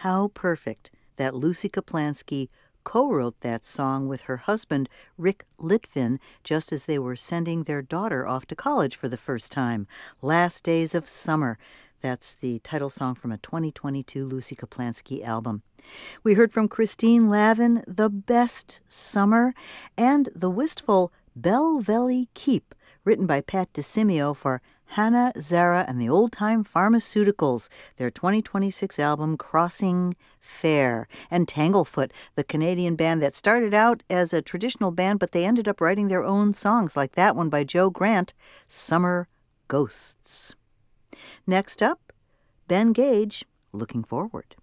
How perfect that Lucy Kaplansky co-wrote that song with her husband, Rick Litvin, just as they were sending their daughter off to college for the first time. Last Days of Summer. That's the title song from a 2022 Lucy Kaplansky album. We heard from Christine Lavin, The Best Summer, and the wistful Bell Valley Keep, written by Pat DeSimio for Hannah, Zara, and the Old Time Pharmaceuticals, their 2026 album Crossing Fair. And Tanglefoot, the Canadian band that started out as a traditional band, but they ended up writing their own songs, like that one by Joe Grant, Summer Ghosts. Next up, Ben Gage, Looking Forward.